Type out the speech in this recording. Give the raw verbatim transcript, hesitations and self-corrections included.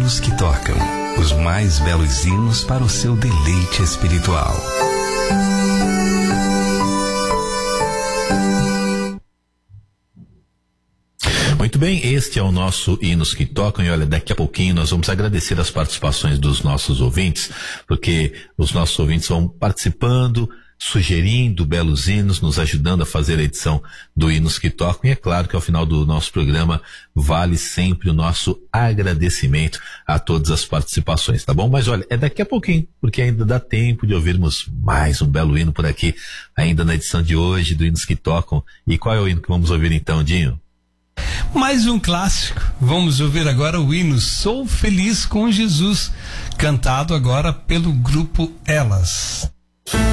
hinos que tocam, os mais belos hinos para o seu deleite espiritual. Muito bem, este é o nosso Hinos que Tocam, e olha, daqui a pouquinho nós vamos agradecer as participações dos nossos ouvintes, porque os nossos ouvintes vão participando, sugerindo belos hinos, nos ajudando a fazer a edição do Hinos que Tocam, e é claro que ao final do nosso programa vale sempre o nosso agradecimento a todas as participações, tá bom? Mas olha, é daqui a pouquinho, porque ainda dá tempo de ouvirmos mais um belo hino por aqui, ainda na edição de hoje do Hinos que Tocam. E qual é o hino que vamos ouvir então, Dinho? Mais um clássico. Vamos ouvir agora o hino Sou Feliz com Jesus, cantado agora pelo grupo Elas.